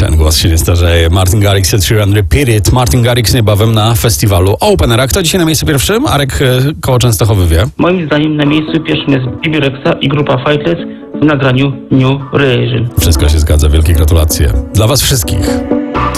Ten głos się nie starzeje. Martin Garrix, Ed Sheeran, Repeat It. Martin Garrix niebawem na festiwalu Open Air. Kto dzisiaj na miejscu pierwszym? Arek koło Częstochowy wie. Moim zdaniem na miejscu pierwszym jest Bibi Rexa i grupa Fightless w nagraniu New Religion. Wszystko się zgadza. Wielkie gratulacje. Dla was wszystkich.